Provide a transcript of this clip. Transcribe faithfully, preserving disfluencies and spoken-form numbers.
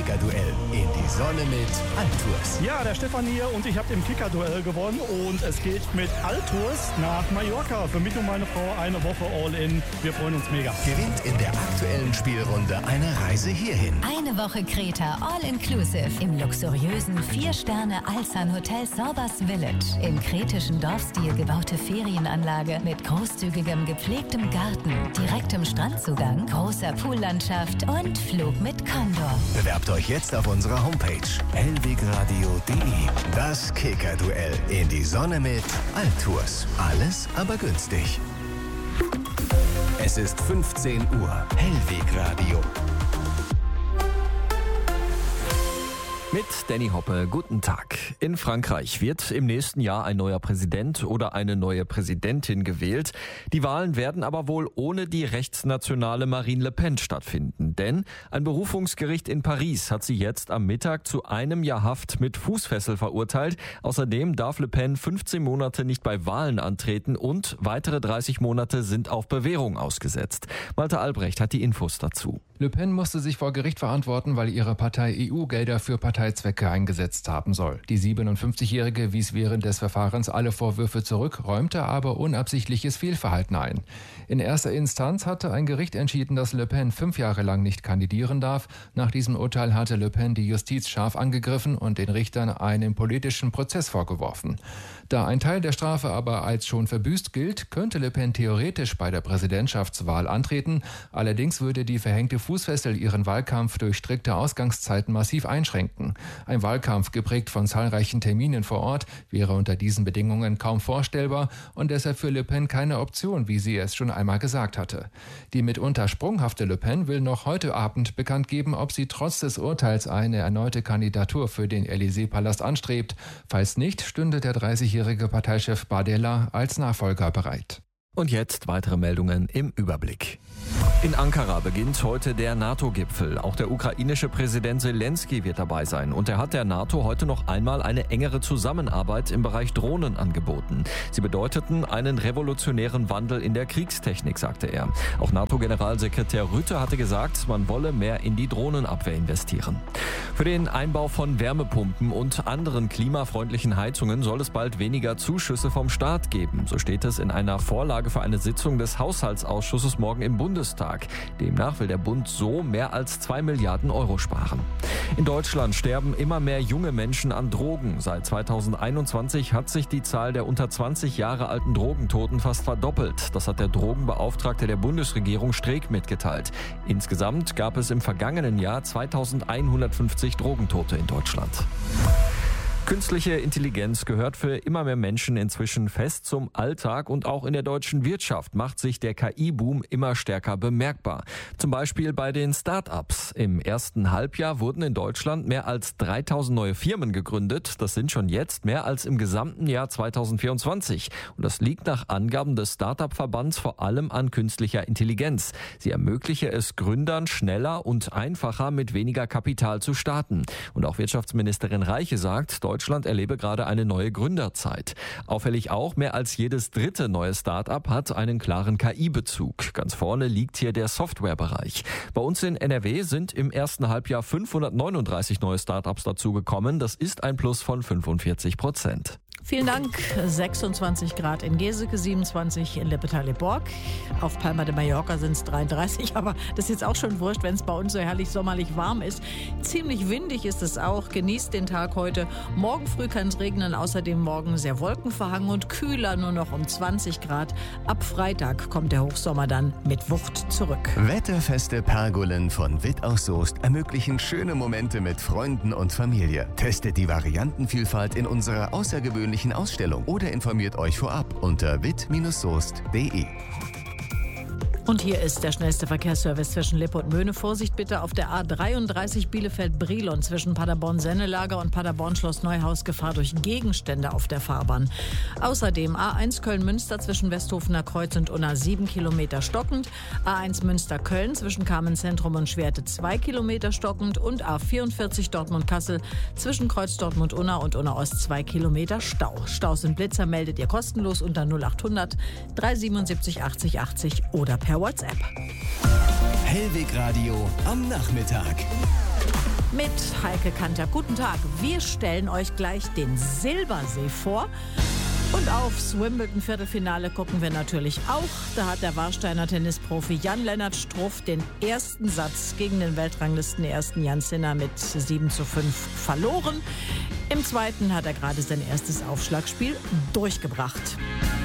Kicker-Duell in die Sonne mit Altours. Ja, der Stefan hier und ich habe im Kicker-Duell gewonnen und es geht mit Altours nach Mallorca. Für mich und meine Frau eine Woche All-In. Wir freuen uns mega. Gewinnt in der aktuellen Spielrunde eine Reise hierhin. Eine Woche Kreta All-Inclusive im luxuriösen vier Sterne Alsan Hotel Sorbas Village. Im kretischen Dorfstil gebaute Ferienanlage mit großzügigem gepflegtem Garten, direktem Strandzugang, großer Poollandschaft und Flug mit Condor. Bewerbt euch jetzt auf unserer Homepage hellwegradio punkt de. Das Kicker-Duell in die Sonne mit Altours. Alles aber günstig. Es ist fünfzehn Uhr. Hellwegradio. Mit Danny Hoppe, guten Tag. In Frankreich wird im nächsten Jahr ein neuer Präsident oder eine neue Präsidentin gewählt. Die Wahlen werden aber wohl ohne die rechtsnationale Marine Le Pen stattfinden. Denn ein Berufungsgericht in Paris hat sie jetzt am Mittag zu einem Jahr Haft mit Fußfessel verurteilt. Außerdem darf Le Pen fünfzehn Monate nicht bei Wahlen antreten und weitere dreißig Monate sind auf Bewährung ausgesetzt. Malte Albrecht hat die Infos dazu. Le Pen musste sich vor Gericht verantworten, weil ihre Partei E U-Gelder für Parteizwecke eingesetzt haben soll. Die siebenundfünfzigjährige wies während des Verfahrens alle Vorwürfe zurück, räumte aber unabsichtliches Fehlverhalten ein. In erster Instanz hatte ein Gericht entschieden, dass Le Pen fünf Jahre lang nicht kandidieren darf. Nach diesem Urteil hatte Le Pen die Justiz scharf angegriffen und den Richtern einen politischen Prozess vorgeworfen. Da ein Teil der Strafe aber als schon verbüßt gilt, könnte Le Pen theoretisch bei der Präsidentschaftswahl antreten. Allerdings würde die verhängte Fußfessel ihren Wahlkampf durch strikte Ausgangszeiten massiv einschränken. Ein Wahlkampf geprägt von zahlreichen Terminen vor Ort wäre unter diesen Bedingungen kaum vorstellbar und deshalb für Le Pen keine Option, wie sie es schon einmal gesagt hatte. Die mitunter sprunghafte Le Pen will noch heute Abend bekannt geben, ob sie trotz des Urteils eine erneute Kandidatur für den Élysée-Palast anstrebt. Falls nicht, stünde der dreißigjährige Parteichef Bardella als Nachfolger bereit. Und jetzt weitere Meldungen im Überblick. In Ankara beginnt heute der NATO-Gipfel. Auch der ukrainische Präsident Zelensky wird dabei sein. Und er hat der NATO heute noch einmal eine engere Zusammenarbeit im Bereich Drohnen angeboten. Sie bedeuteten einen revolutionären Wandel in der Kriegstechnik, sagte er. Auch NATO-Generalsekretär Rutte hatte gesagt, man wolle mehr in die Drohnenabwehr investieren. Für den Einbau von Wärmepumpen und anderen klimafreundlichen Heizungen soll es bald weniger Zuschüsse vom Staat geben. So steht es in einer Vorlage für eine Sitzung des Haushaltsausschusses morgen im Bundestag. Demnach will der Bund so mehr als zwei Milliarden Euro sparen. In Deutschland sterben immer mehr junge Menschen an Drogen. Seit zweitausendeinundzwanzig hat sich die Zahl der unter zwanzig Jahre alten Drogentoten fast verdoppelt. Das hat der Drogenbeauftragte der Bundesregierung Streeck mitgeteilt. Insgesamt gab es im vergangenen Jahr zweitausendeinhundertfünfzig Drogentote in Deutschland. Künstliche Intelligenz gehört für immer mehr Menschen inzwischen fest zum Alltag und auch in der deutschen Wirtschaft macht sich der K I-Boom immer stärker bemerkbar. Zum Beispiel bei den Start-ups. Im ersten Halbjahr wurden in Deutschland mehr als dreitausend neue Firmen gegründet. Das sind schon jetzt mehr als im gesamten Jahr zweitausendvierundzwanzig. Und das liegt nach Angaben des Start-up-Verbands vor allem an künstlicher Intelligenz. Sie ermögliche es Gründern schneller und einfacher mit weniger Kapital zu starten. Und auch Wirtschaftsministerin Reiche sagt, Deutschland erlebe gerade eine neue Gründerzeit. Auffällig auch, mehr als jedes dritte neue Start-up hat einen klaren K I-Bezug. Ganz vorne liegt hier der Softwarebereich. Bei uns in N R W sind im ersten Halbjahr fünfhundertneununddreißig neue Start-ups dazugekommen. Das ist ein Plus von fünfundvierzig Prozent. Vielen Dank. sechsundzwanzig Grad in Geseke, siebenundzwanzig in Leppetal-les-Borg. Auf Palma de Mallorca sind es dreiunddreißig, aber das ist jetzt auch schon wurscht, wenn es bei uns so herrlich sommerlich warm ist. Ziemlich windig ist es auch. Genießt den Tag heute. Morgen früh kann es regnen, außerdem morgen sehr wolkenverhangen und kühler, nur noch um zwanzig Grad. Ab Freitag kommt der Hochsommer dann mit Wucht zurück. Wetterfeste Pergolen von Witt aus Soest ermöglichen schöne Momente mit Freunden und Familie. Testet die Variantenvielfalt in unserer außergewöhnlichen Ausstellung oder informiert euch vorab unter witt soest punkt de. Und hier ist der schnellste Verkehrsservice zwischen Lippe und Möhne. Vorsicht bitte auf der A dreiunddreißig Bielefeld-Brilon zwischen Paderborn-Sennelager und Paderborn-Schloss Neuhaus. Gefahr durch Gegenstände auf der Fahrbahn. Außerdem A eins Köln-Münster zwischen Westhofener Kreuz und Unna sieben Kilometer stockend. A eins Münster-Köln zwischen Carmen-Zentrum und Schwerte zwei Kilometer stockend. Und A vierundvierzig Dortmund-Kassel zwischen Kreuz Dortmund-Unna und Unna-Ost zwei Kilometer Stau. Staus und Blitzer meldet ihr kostenlos unter null achthundert dreihundertsiebenundsiebzig achtzig achtzig oder per WhatsApp. Hellwegradio am Nachmittag. mit Heike Kanter. Guten Tag, wir stellen euch gleich den Silbersee vor. Und aufs Wimbledon-Viertelfinale gucken wir natürlich auch. Da hat der Warsteiner Tennisprofi Jan-Lennart Struff den ersten Satz gegen den Weltranglisten-Ersten Jan Sinner mit sieben zu fünf verloren. Im zweiten hat er gerade sein erstes Aufschlagspiel durchgebracht.